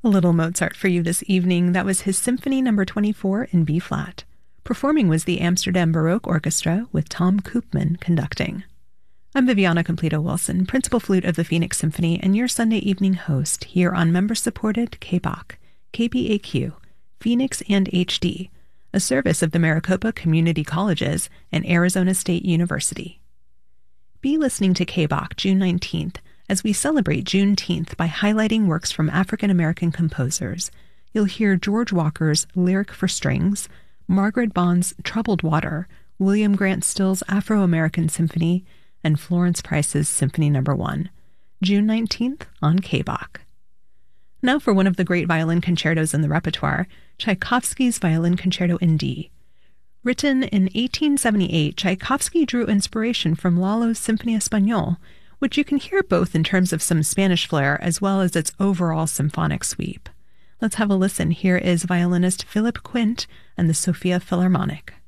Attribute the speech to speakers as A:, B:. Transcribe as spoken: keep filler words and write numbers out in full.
A: A little Mozart for you this evening. That was his Symphony Number twenty-four in B-flat. Performing was the Amsterdam Baroque Orchestra with Tom Koopman conducting. I'm Viviana Completo-Wilson, Principal Flute of the Phoenix Symphony and your Sunday evening host here on member-supported K B A C, K B A Q, Phoenix and H D, a service of the Maricopa Community Colleges and Arizona State University. Be listening to K B A C June nineteenth as we celebrate Juneteenth by highlighting works from African-American composers. You'll hear George Walker's Lyric for Strings, Margaret Bond's Troubled Water, William Grant Still's Afro-American Symphony, and Florence Price's Symphony Number one, June nineteenth on K B A C. Now for one of the great violin concertos in the repertoire, Tchaikovsky's Violin Concerto in D. Written in eighteen seventy-eight, Tchaikovsky drew inspiration from Lalo's Symphonie Espagnole, which you can hear both in terms of some Spanish flair as well as its overall symphonic sweep. Let's have a listen. Here is violinist Philip Quint and the Sofia Philharmonic.